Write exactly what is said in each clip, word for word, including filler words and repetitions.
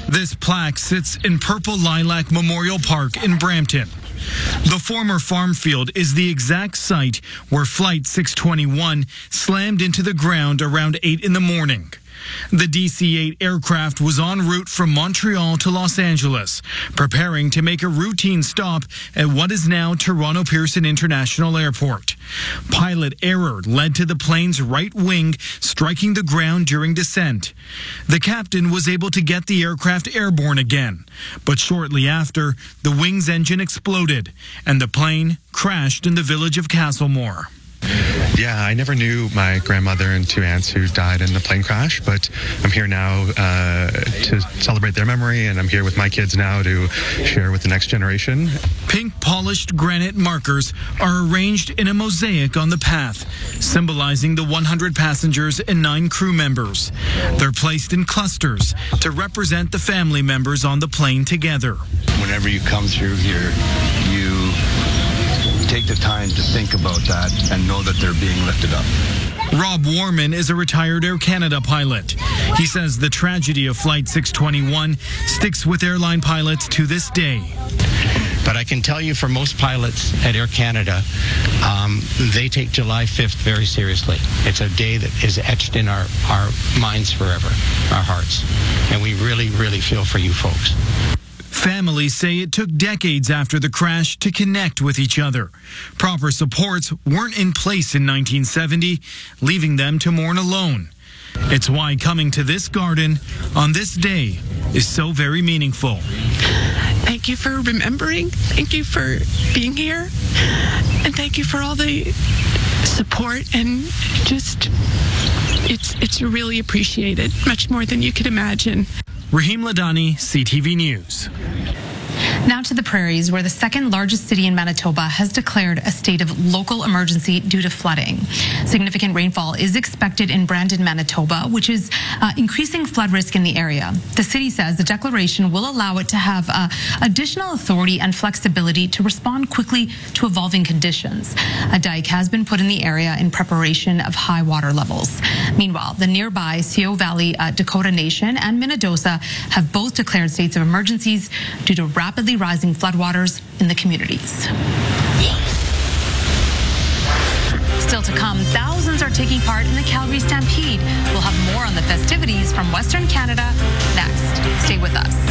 This plaque sits in Purple Lilac Memorial Park in Brampton. The former farm field is the exact site where Flight six twenty-one slammed into the ground around eight in the morning. The D C eight aircraft was en route from Montreal to Los Angeles, preparing to make a routine stop at what is now Toronto Pearson International Airport. Pilot error led to the plane's right wing striking the ground during descent. The captain was able to get the aircraft airborne again, but shortly after, the wing's engine exploded and the plane crashed in the village of Castlemore. Yeah, I never knew my grandmother and two aunts who died in the plane crash, but I'm here now uh, to celebrate their memory, and I'm here with my kids now to share with the next generation. Pink polished granite markers are arranged in a mosaic on the path, symbolizing the one hundred passengers and nine crew members. They're placed in clusters to represent the family members on the plane together. Whenever you come through here, you take the time to think about that and know that they're being lifted up. Rob Warman is a retired Air Canada pilot. He says the tragedy of Flight six twenty-one sticks with airline pilots to this day. But I can tell you for most pilots at Air Canada, um, they take July fifth very seriously. It's a day that is etched in our, our minds forever, our hearts. And we really, really feel for you folks. Families say it took decades after the crash to connect with each other. Proper supports weren't in place in nineteen seventy, leaving them to mourn alone. It's why coming to this garden on this day is so very meaningful. Thank you for remembering. Thank you for being here. And thank you for all the support, and just, it's, it's really appreciated, much more than you could imagine. Rahim Ladani, C T V News. Now to the prairies, where the second largest city in Manitoba has declared a state of local emergency due to flooding. Significant rainfall is expected in Brandon, Manitoba, which is uh, increasing flood risk in the area. The city says the declaration will allow it to have uh, additional authority and flexibility to respond quickly to evolving conditions. A dike has been put in the area in preparation of high water levels. Meanwhile, the nearby Sio Valley uh, Dakota Nation and Minnedosa have both declared states of emergencies due to rapidly rising floodwaters in the communities. Still to come, thousands are taking part in the Calgary Stampede. We'll have more on the festivities from Western Canada next. Stay with us.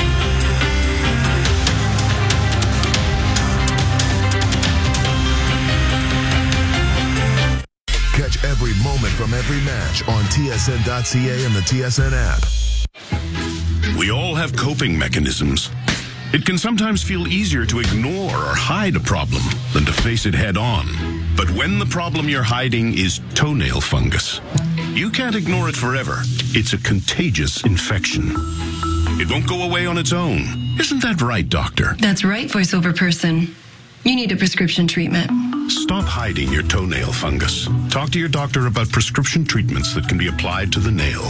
Catch every moment from every match on T S N dot C A and the T S N app. We all have coping mechanisms. It can sometimes feel easier to ignore or hide a problem than to face it head on. But when the problem you're hiding is toenail fungus, you can't ignore it forever. It's a contagious infection. It won't go away on its own. Isn't that right, doctor? That's right, voiceover person. You need a prescription treatment. Stop hiding your toenail fungus. Talk to your doctor about prescription treatments that can be applied to the nail.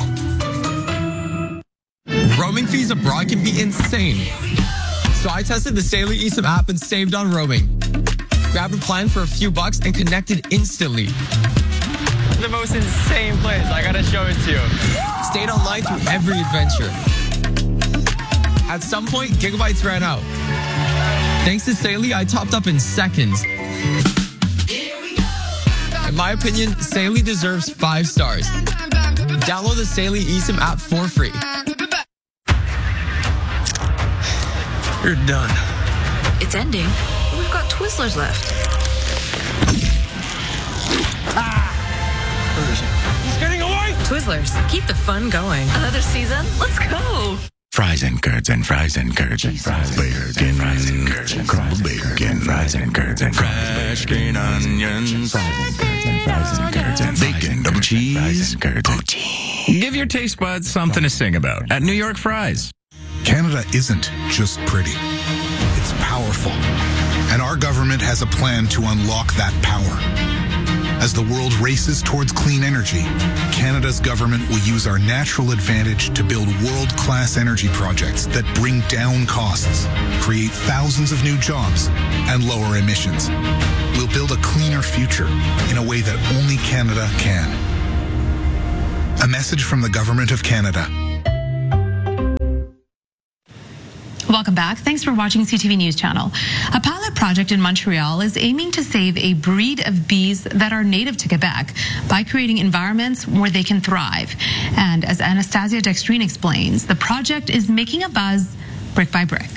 Roaming fees abroad can be insane. So I tested the Saley eSIM app and saved on roaming. Grabbed a plan for a few bucks and connected instantly. The most insane place. I gotta show it to you. Stayed online through every adventure. At some point, gigabytes ran out. Thanks to Saley, I topped up in seconds. In my opinion, Saley deserves five stars. Download the Saley eSIM app for free. You're done. It's ending. We've got Twizzlers left. Ah! He's getting away! Twizzlers, keep the fun going. Another season? Let's go! Fries and curds and fries and curds and fries bacon, fries and curds and crumbled bacon, fries and curds and fresh green onions, fries and curds and fries and curds and bacon, double cheese, oh cheese. Give your taste buds something to sing about at New York Fries. Canada isn't just pretty. It's powerful. And our government has a plan to unlock that power. As the world races towards clean energy, Canada's government will use our natural advantage to build world-class energy projects that bring down costs, create thousands of new jobs, and lower emissions. We'll build a cleaner future in a way that only Canada can. A message from the Government of Canada. Welcome back. Thanks for watching C T V News Channel. A pilot project in Montreal is aiming to save a breed of bees that are native to Quebec by creating environments where they can thrive. And as Anastasia Dextrine explains, the project is making a buzz brick by brick.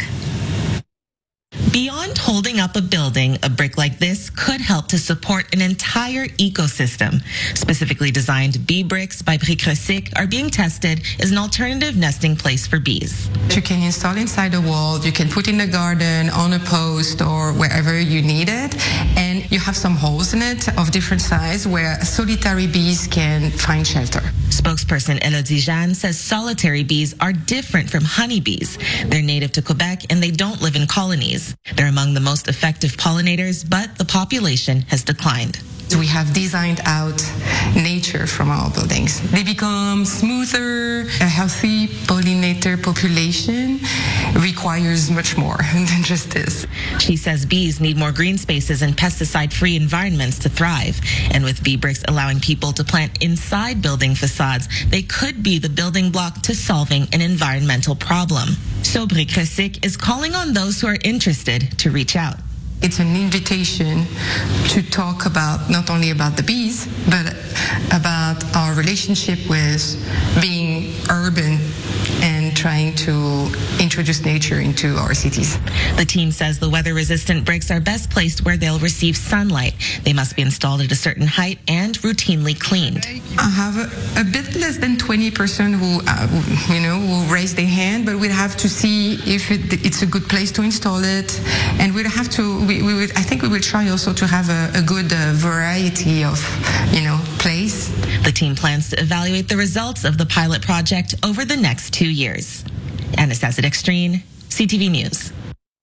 Beyond holding up a building, a brick like this could help to support an entire ecosystem. Specifically designed bee bricks by Briques Recyc are being tested as an alternative nesting place for bees. You can install inside the wall, you can put in the garden, on a post, or wherever you need it. And you have some holes in it of different size where solitary bees can find shelter. Spokesperson Elodie Jeanne says solitary bees are different from honeybees. They're native to Quebec and they don't live in colonies. They're among the most effective pollinators, but the population has declined. We have designed out nature from our buildings. They become smoother. A healthy pollinator population requires much more than just this. She says bees need more green spaces and pesticide-free environments to thrive. And with bee bricks allowing people to plant inside building facades, they could be the building block to solving an environmental problem. So Briques Recyc is calling on those who are interested to reach out. It's an invitation to talk about not only about the bees, but about our relationship with being urban and trying to introduce nature into our cities. The team says the weather-resistant bricks are best placed where they'll receive sunlight. They must be installed at a certain height and routinely cleaned. I have a, a bit less than twenty percent who, uh, you know, will raise their hand, but we'd have to see if it, it's a good place to install it, and we'd have to. We, we would. I think we will try also to have a, a good uh, variety of, you know, place. The team plans to evaluate the results of the pilot project over the next two years. Anastasia Dextrine, C T V News.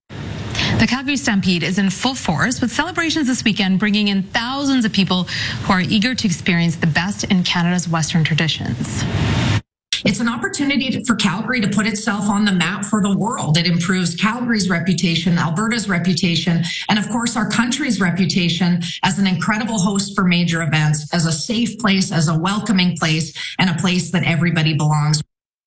The Calgary Stampede is in full force with celebrations this weekend bringing in thousands of people who are eager to experience the best in Canada's Western traditions. It's an opportunity for Calgary to put itself on the map for the world. It improves Calgary's reputation, Alberta's reputation, and of course our country's reputation as an incredible host for major events, as a safe place, as a welcoming place, and a place that everybody belongs.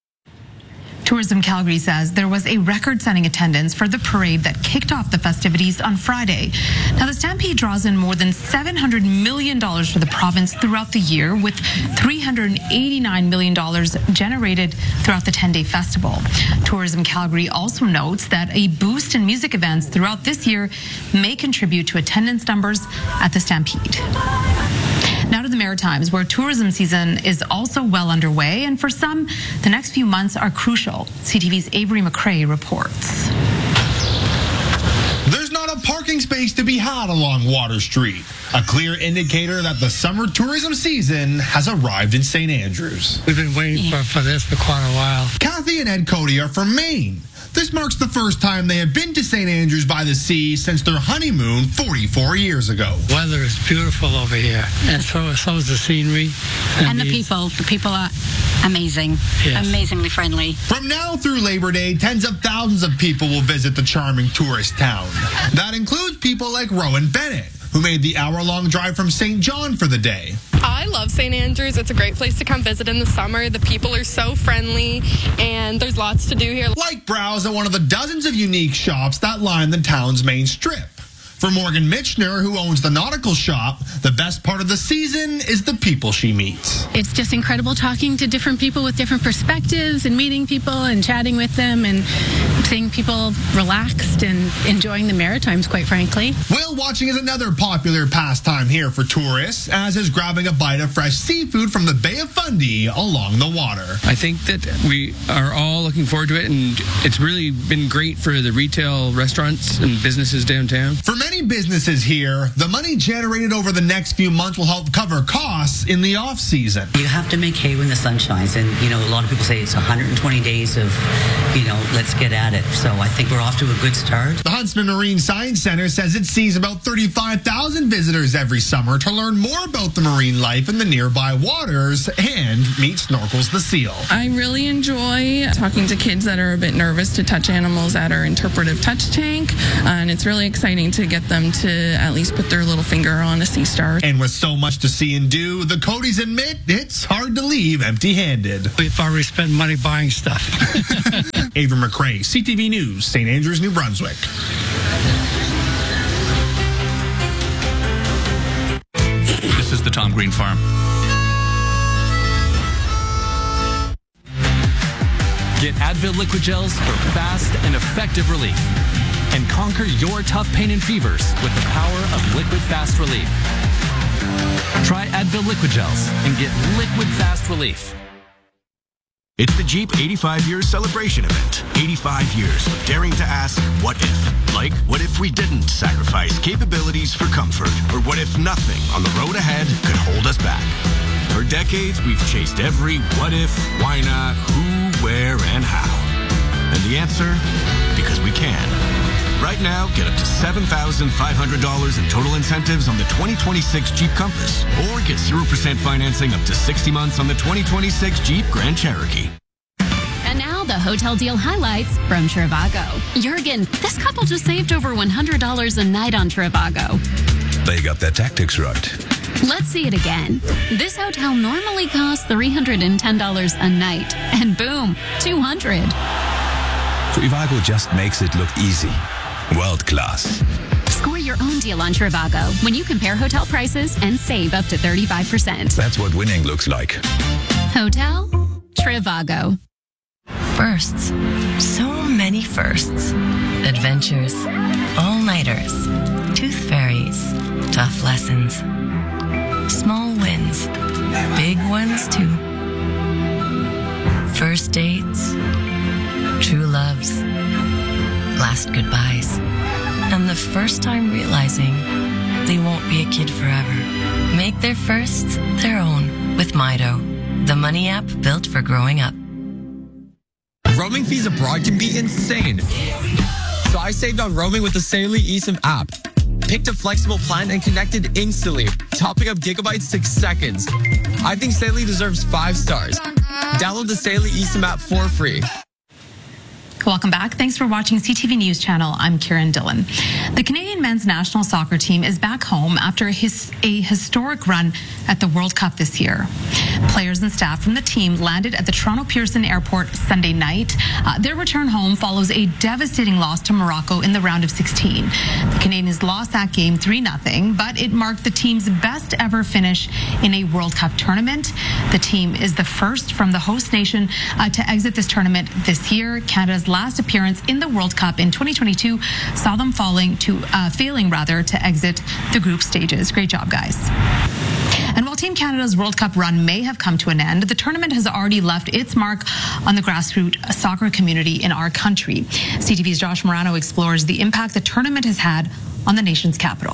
Tourism Calgary says there was a record-setting attendance for the parade that kicked off the festivities on Friday. Now, the Stampede draws in more than seven hundred million dollars for the province throughout the year, with three hundred eighty-nine million dollars generated throughout the ten-day festival. Tourism Calgary also notes that a boost in music events throughout this year may contribute to attendance numbers at the Stampede. Now to the Maritimes, where tourism season is also well underway, and for some, the next few months are crucial. C T V's Avery McRae reports. There's not a parking space to be had along Water Street, a clear indicator that the summer tourism season has arrived in Saint Andrews. We've been waiting for, for this for quite a while. Kathy and Ed Cody are from Maine. This marks the first time they have been to Saint Andrews by the Sea since their honeymoon forty-four years ago. Weather is beautiful over here, and so, so is the scenery. And, and the people. The people are amazing, yes. Amazingly friendly. From now through Labor Day, tens of thousands of people will visit the charming tourist town. That includes people like Rowan Bennett, who made the hour-long drive from Saint John for the day. I love Saint Andrews. It's a great place to come visit in the summer. The people are so friendly, and there's lots to do here. Like browse at one of the dozens of unique shops that line the town's main strip. For Morgan Mitchner, who owns the nautical shop, the best part of the season is the people she meets. It's just incredible talking to different people with different perspectives and meeting people and chatting with them and seeing people relaxed and enjoying the Maritimes, quite frankly. Whale watching is another popular pastime here for tourists, as is grabbing a bite of fresh seafood from the Bay of Fundy along the water. I think that we are all looking forward to it, and it's really been great for the retail restaurants and businesses downtown. For many businesses here, the money generated over the next few months will help cover costs in the off season. You have to make hay when the sun shines, and you know a lot of people say it's one hundred twenty days of, you know, let's get at it. So I think we're off to a good start. The Huntsman Marine Science Center says it sees about thirty-five thousand visitors every summer to learn more about the marine life in the nearby waters and meet snorkels the seal. I really enjoy talking to kids that are a bit nervous to touch animals at our interpretive touch tank, and it's really exciting to get them to at least put their little finger on a sea star. And with so much to see and do, the Codys admit it's hard to leave empty-handed. We've already spent money buying stuff. Ava McRae, C T V News, Saint Andrews, New Brunswick. This is the Tom Green Farm. Get Advil Liquid Gels for fast and effective relief. And conquer your tough pain and fevers with the power of Liquid Fast Relief. Try Advil Liquid Gels and get liquid fast relief. It's the Jeep eighty-five years celebration event. eighty-five years of daring to ask, what if? Like, what if we didn't sacrifice capabilities for comfort? Or what if nothing on the road ahead could hold us back? For decades, we've chased every what if, why not, who, where, and how. And the answer? Because we can. Right now, get up to seven thousand five hundred dollars in total incentives on the twenty twenty-six Jeep Compass. Or get zero percent financing up to sixty months on the twenty twenty-six Jeep Grand Cherokee. And now the hotel deal highlights from Trivago. Jurgen, this couple just saved over one hundred dollars a night on Trivago. They got their tactics right. Let's see it again. This hotel normally costs three hundred ten dollars a night. And boom, two hundred dollars. Trivago just makes it look easy. World class. Score your own deal on Trivago when you compare hotel prices and save up to thirty-five percent. That's what winning looks like. Hotel Trivago. Firsts. So many firsts. Adventures. All-nighters. Tooth fairies. Tough lessons. Small wins. Big ones, too. First dates. True loves. Last goodbyes. And the first time realizing they won't be a kid forever. Make their firsts their own with Mido, the money app built for growing up. Roaming fees abroad can be insane. So I saved on roaming with the Saley eSIM app. Picked a flexible plan and connected instantly, topping up gigabytes six seconds. I think Saley deserves five stars. Download the Saley eSIM app for free. Welcome back. Thanks for watching C T V News Channel. I'm Kieran Dillon. The Canadian men's national soccer team is back home after a, his, a historic run at the World Cup this year. Players and staff from the team landed at the Toronto Pearson Airport Sunday night. Uh, their return home follows a devastating loss to Morocco in the round of sixteen. The Canadians lost that game three nothing, but it marked the team's best ever finish in a World Cup tournament. The team is the first from the host nation uh, to exit this tournament this year. Canada's last appearance in the World Cup in twenty twenty-two saw them falling to uh, failing rather to exit the group stages. Great job, guys. And while Team Canada's World Cup run may have come to an end, the tournament has already left its mark on the grassroots soccer community in our country. C T V's Josh Morano explores the impact the tournament has had on the nation's capital.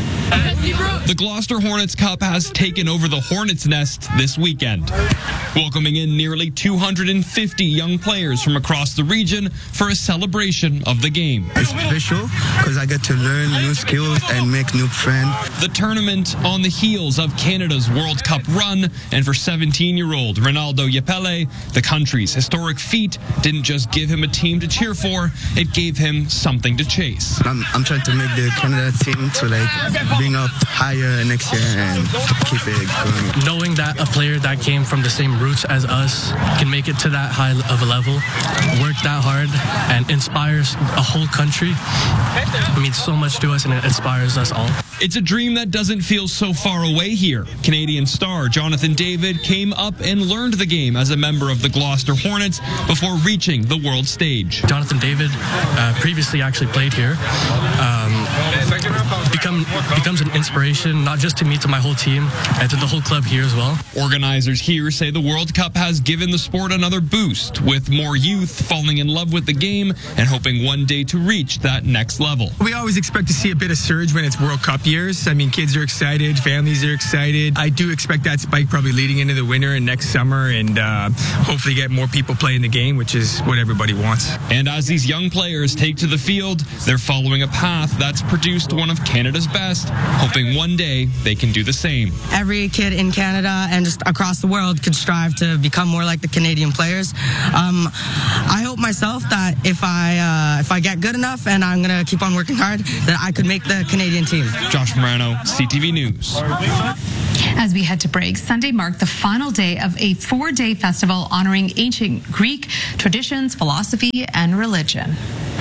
The Gloucester Hornets Cup has taken over the Hornets' Nest this weekend, welcoming in nearly two hundred fifty young players from across the region for a celebration of the game. It's special because I get to learn new skills and make new friends. The tournament on the heels of Canada's World Cup run, and for seventeen-year-old Ronaldo Yapele, the country's historic feat didn't just give him a team to cheer for, it gave him something to chase. I'm, I'm trying to make the Canada team to like being up higher next year and keep it going. Knowing that a player that came from the same roots as us can make it to that high of a level, work that hard, and inspires a whole country, it means so much to us and it inspires us all. It's a dream that doesn't feel so far away here. Canadian star Jonathan David came up and learned the game as a member of the Gloucester Hornets before reaching the world stage. Jonathan David uh, previously actually played here. Um, become, becomes an inspiration, not just to me, to my whole team, and to the whole club here as well. Organizers here say the World Cup has given the sport another boost, with more youth falling in love with the game and hoping one day to reach that next level. We always expect to see a bit of surge when it's World Cup years. I mean, kids are excited, families are excited. I do expect that spike probably leading into the winter and next summer, and uh, hopefully get more people playing the game, which is what everybody wants. And as these young players take to the field, they're following a path that's produced one of Canada's best, hoping one day they can do the same. Every kid in Canada and just across the world could strive to become more like the Canadian players. Um, I hope myself that if I uh, if I get good enough and I'm going to keep on working hard, that I could make the Canadian team. Josh Morano, C T V News. As we head to break, Sunday marked the final day of a four-day festival honoring ancient Greek traditions, philosophy, and religion.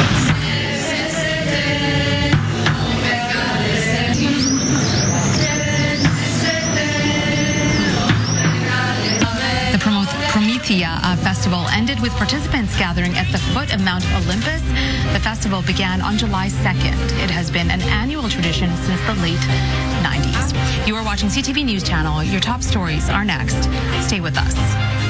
Promethea uh, Festival ended with participants gathering at the foot of Mount Olympus. The festival began on July second. It has been an annual tradition since the late nineties. You are watching C T V News Channel. Your top stories are next. Stay with us.